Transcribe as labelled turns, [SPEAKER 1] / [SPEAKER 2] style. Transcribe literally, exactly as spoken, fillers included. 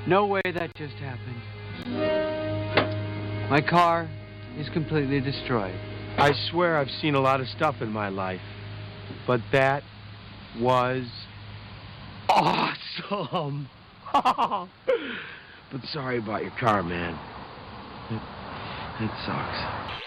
[SPEAKER 1] No way that just happened. My car is completely destroyed.
[SPEAKER 2] I swear I've seen a lot of stuff in my life, but that was awesome. But sorry about your car, man. It, it sucks.